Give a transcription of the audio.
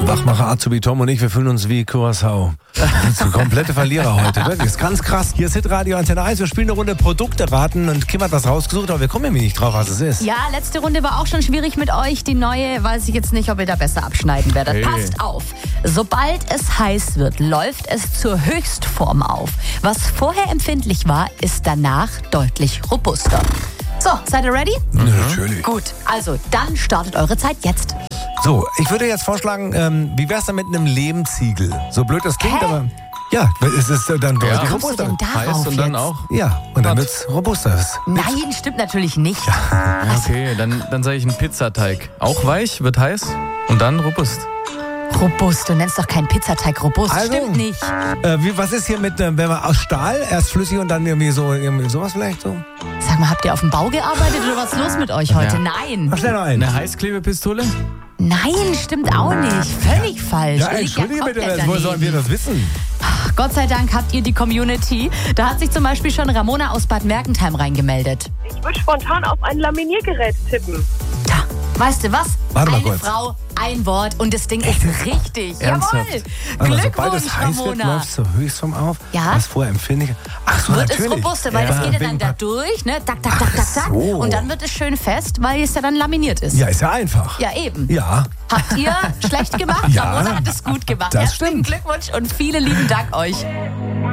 Wachmacher Azubi Tom und ich, wir fühlen uns wie Curaçao. So komplette Verlierer heute, wirklich. Das ist ganz krass. Hier ist Hitradio Antenne 1. Wir spielen eine Runde Produkte raten und Kim hat was rausgesucht, aber wir kommen nämlich nicht drauf, was es ist. Ja, letzte Runde war auch schon schwierig mit euch. Die neue weiß ich jetzt nicht, ob ihr da besser abschneiden werdet. Hey. Passt auf. Sobald es heiß wird, läuft es zur Höchstform auf. Was vorher empfindlich war, ist danach deutlich robuster. So, seid ihr ready? Natürlich. Gut, also dann startet eure Zeit jetzt. So, ich würde jetzt vorschlagen, wie wär's denn mit einem Lehmziegel? So blöd das klingt, aber ja, es ist dann deutlich Kommst du robuster. denn darauf Heiß und dann jetzt? auch. Ja, und dann wird's robuster. Nein, stimmt natürlich nicht. Okay, dann sage ich einen Pizzateig. Auch weich, wird heiß und dann robust. Robust, du nennst doch keinen Pizzateig robust. Also, Stimmt nicht. Was ist hier mit, wenn man aus Stahl, erst flüssig und dann irgendwie sowas vielleicht so? Sag mal, habt ihr auf dem Bau gearbeitet oder was ist los mit euch heute? Ja. Nein. Ach, schnell noch einen. Eine Heißklebepistole? Nein, stimmt auch nicht. Völlig falsch. Ja, Ihr liegt entschuldige bitte, komplett woher sollen wir daneben. das wissen? Gott sei Dank habt ihr die Community. Da hat sich zum Beispiel schon Ramona aus Bad Mergentheim reingemeldet. Ich würde spontan auf ein Laminiergerät tippen. Da, weißt du was? Warte mal Eine kurz. Frau, ein Wort und das Ding ist richtig. Ernsthaft? Jawohl. Aber sobald Glückwunsch, es heiß wird, Ramona. läuft es zur Höchstform auf. Ja. Was vorher empfindlich. Ach so, Wird natürlich. es robuster, weil das geht ja dann da durch, ne? Tak, tak, tak, tak, tak. so. Und dann wird es schön fest, weil es ja dann laminiert ist. Ja, ist ja einfach. Ja, eben. Ja. Habt ihr schlecht gemacht? Ja. Ramona hat es gut gemacht. Das Herzlichen stimmt. Glückwunsch und vielen lieben Dank euch.